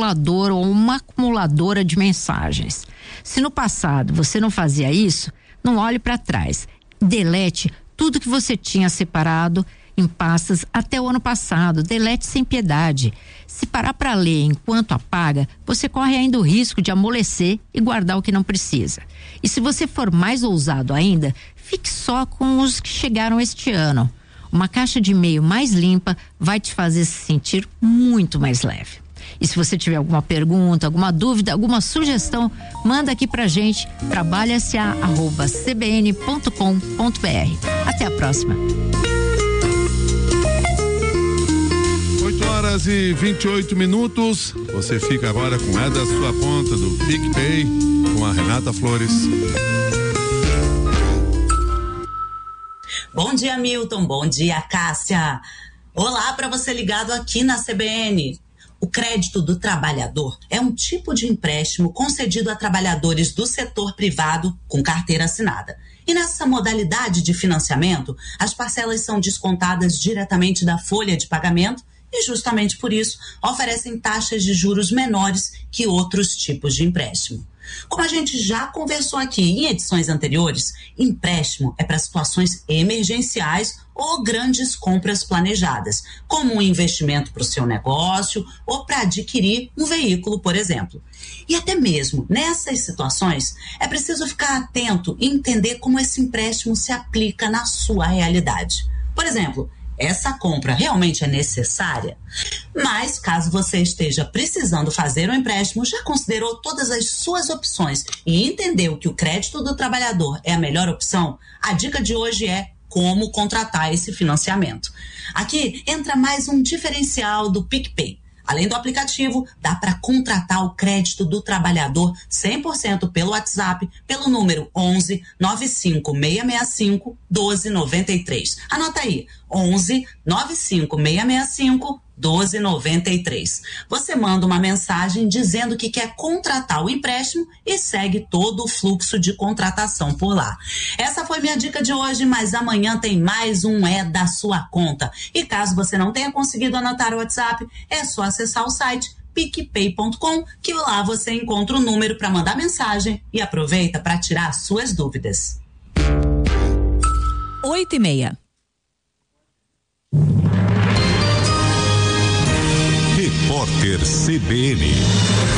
acumulador ou uma acumuladora de mensagens. Se no passado você não fazia isso, não olhe para trás. Delete tudo que você tinha separado em pastas até o ano passado. Delete sem piedade. Se parar para ler enquanto apaga, você corre ainda o risco de amolecer e guardar o que não precisa. E se você for mais ousado ainda, fique só com os que chegaram este ano. Uma caixa de e-mail mais limpa vai te fazer se sentir muito mais leve. E se você tiver alguma pergunta, alguma dúvida, alguma sugestão, manda aqui pra gente, trabalhasa@cbn.com.br. Até a próxima. 8h28. Você fica agora com É da Sua Conta do PicPay com a Renata Flores. Bom dia, Milton. Bom dia, Cássia. Olá para você ligado aqui na CBN. O crédito do trabalhador é um tipo de empréstimo concedido a trabalhadores do setor privado com carteira assinada. E nessa modalidade de financiamento, as parcelas são descontadas diretamente da folha de pagamento e justamente por isso oferecem taxas de juros menores que outros tipos de empréstimo. Como a gente já conversou aqui em edições anteriores, empréstimo é para situações emergenciais ou grandes compras planejadas, como um investimento para o seu negócio ou para adquirir um veículo, por exemplo. E até mesmo nessas situações, é preciso ficar atento e entender como esse empréstimo se aplica na sua realidade. Por exemplo, essa compra realmente é necessária? Mas, caso você esteja precisando fazer um empréstimo, já considerou todas as suas opções e entendeu que o crédito do trabalhador é a melhor opção? A dica de hoje é como contratar esse financiamento. Aqui entra mais um diferencial do PicPay. Além do aplicativo, dá para contratar o crédito do trabalhador 100% pelo WhatsApp, pelo número 11 95665 1293. Anota aí, 11 95665 1293. Você manda uma mensagem dizendo que quer contratar o empréstimo e segue todo o fluxo de contratação por lá. Essa foi minha dica de hoje, mas amanhã tem mais um É da Sua Conta. E caso você não tenha conseguido anotar o WhatsApp, é só acessar o site picpay.com, que lá você encontra o número para mandar mensagem e aproveita para tirar suas dúvidas. 8h30. Repórter CBN.